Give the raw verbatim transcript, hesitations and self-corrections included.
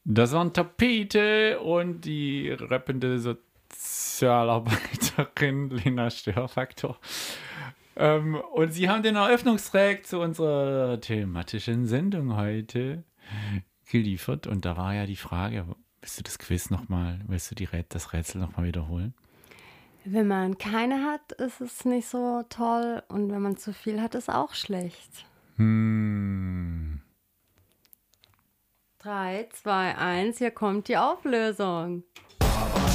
Das waren Tapete und die rappende Sozialarbeiterin Lena Störfaktor. Ähm, und sie haben den Eröffnungstrack zu unserer thematischen Sendung heute geliefert. Und da war ja die Frage, willst du das Quiz nochmal, willst du die Rät das Rätsel nochmal wiederholen? Wenn man keine hat, ist es nicht so toll. Und wenn man zu viel hat, ist auch schlecht. Hm. Drei, zwei, eins, hier kommt die Auflösung.